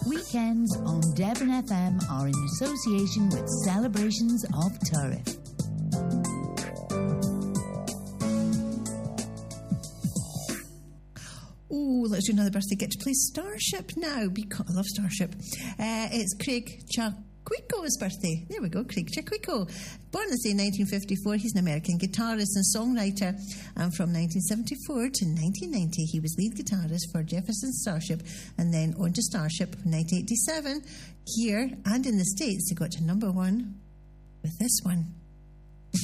Weekends on Devon FM are in association with Celebrations of Turriff. Oh, let's do another birthday. Get to play Starship now, because I love Starship. It's Craig Chaquico's birthday. There we go, Craig Chaquico. Born this day in 1954, he's an American guitarist and songwriter. And from 1974 to 1990, he was lead guitarist for Jefferson Starship, and then on to Starship in 1987. Here and in the States, they got to number one with this one.